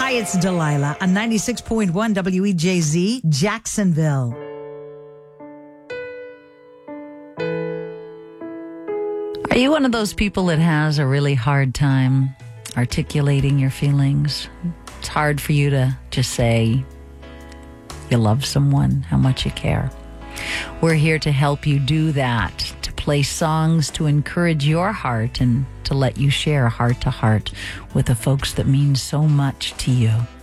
Hi, it's Delilah on 96.1 WEJZ, Jacksonville. Are you one of those people that has a really hard time articulating your feelings? It's hard for you to just say you love someone, how much you care. We're here to help you do that, to play songs to encourage your heart and to let you share heart to heart with the folks that mean so much to you.